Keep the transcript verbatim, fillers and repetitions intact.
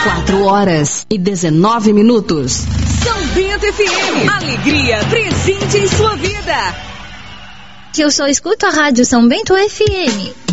Quatro horas e dezenove minutos. São Bento F M. Alegria presente em sua vida. Que eu só escuto a rádio São Bento F M.